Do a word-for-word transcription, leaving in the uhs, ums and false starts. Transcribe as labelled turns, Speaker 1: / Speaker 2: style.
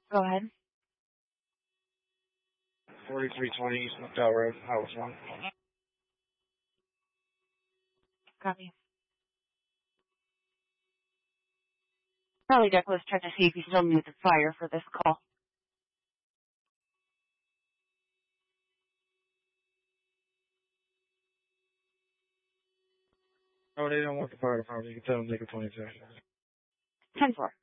Speaker 1: Go ahead.
Speaker 2: forty-three twenty East McDowell Road, House one.
Speaker 1: Copy. Charlie Deck was trying to see if you still needed fire for this call.
Speaker 2: Oh, they don't want the fire department. You can tell them they can twenty-two.
Speaker 1: ten four.